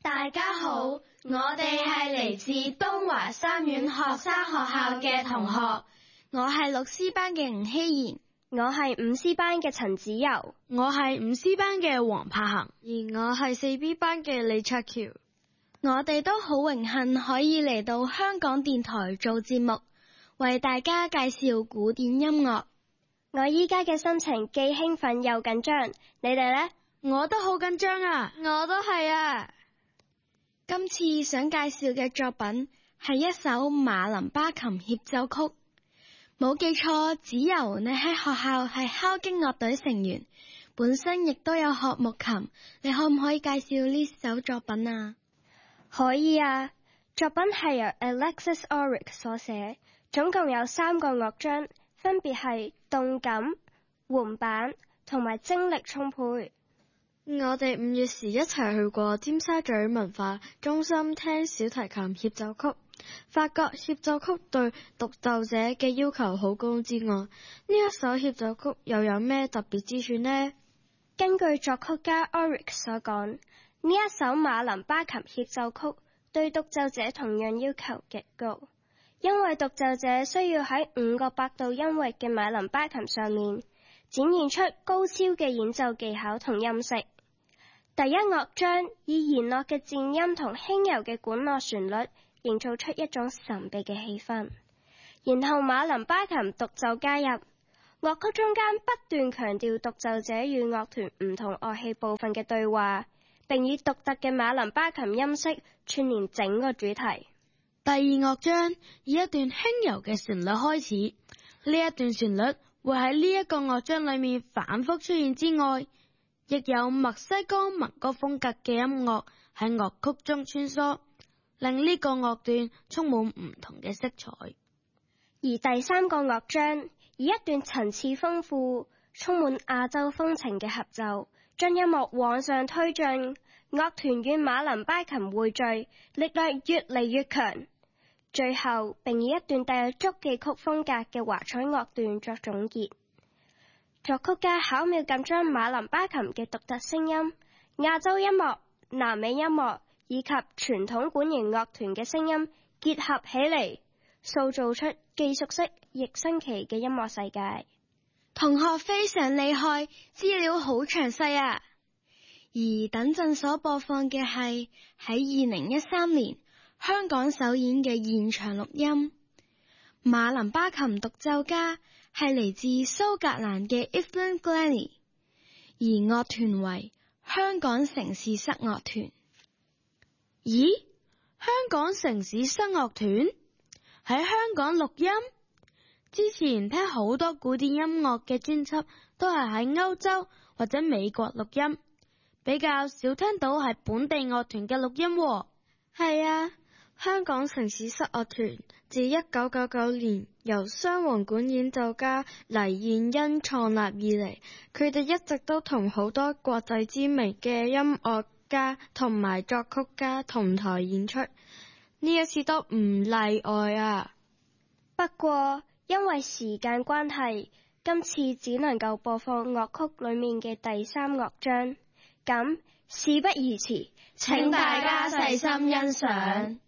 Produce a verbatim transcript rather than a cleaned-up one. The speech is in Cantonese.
大家好，我哋係嚟自東華三院學生學校嘅同學， 我係六 C 班嘅吳希賢， 我係五 C 班嘅陳子柔， 我係五 C 班嘅黃柏恒， 而我係四 B 班嘅李卓橋。 我哋都好榮幸可以嚟到香港電台做節目，為大家介紹古典音樂。 我依家嘅心情既興奮又緊張，你哋呢？ 我都好緊張啊！ 我都係啊！ 今次想介紹嘅作品係一首馬林巴琴協奏曲。冇記錯，子柔你喺學校係敲擊樂隊成員，本身亦都有學木琴，你可唔可以介紹呢首作品啊？ 可以啊，作品係由 Alexis Oryk 所寫，總共有三個樂章，分別係動感、緩板同埋精力充沛。 我哋五月時一齊去過尖沙咀文化中心聽小提琴協奏曲，發覺協奏曲對獨奏者嘅要求好高之外，呢一首協奏曲又有咩特別之處呢？ 根據作曲家 Oryk 所講，呢一首馬林巴琴協奏曲對獨奏者同樣要求極高，因為獨奏者需要喺五個八度音域嘅馬林巴琴上面展現出高超嘅演奏技巧同音色。第一樂章以弦樂嘅漸音同輕柔嘅管樂旋律營造出一種神秘嘅氣氛，然後馬林巴琴獨奏加入，樂曲中間不斷強調獨奏者與樂團唔同樂器部分嘅對話，並以獨特嘅馬林巴琴音色串聯整個主題。 第二樂章以一段輕柔嘅旋律開始，呢一段旋律會喺呢一個樂章裏面反覆出現之外，亦有墨西哥民歌風格嘅音樂喺樂曲中穿梭，令呢個樂段充滿唔同嘅色彩。 而第三個樂章以一段層次豐富、充滿亞洲風情嘅合奏，將音樂往上推進，樂團與馬林巴琴匯聚，力量越嚟越強。最後並以一段帶有觸記曲風格嘅華彩樂段作總結。作曲家巧妙咁將馬林巴琴嘅獨特聲音、亞洲音樂、南美音樂以及傳統管弦樂團嘅聲音結合起嚟，塑造出既熟悉亦新奇嘅音樂世界。 同學非常厲害，資料好詳細啊！而等陣所播放嘅係喺二零一三年香港首演嘅現場錄音。馬林巴琴獨奏家係嚟自蘇格蘭嘅 Evelyn Glennie， 而樂團為香港城市室樂團。 咦？香港城市室樂團喺香港錄音？之前聽好多古典音樂嘅專輯都係喺歐洲或者美國錄音，比較少聽到係本地樂團嘅錄音喎。 係啊，香港城市室樂團自一九九九年由雙簧管演奏家黎燕恩創立以嚟，佢哋一直都同好多國際知名嘅音樂家同埋作曲家同台演出，呢一次都唔例外啊。 不過因為時間關係，今次只能夠播放樂曲裏面嘅第三樂章，咁事不宜遲， 請大家細心欣賞。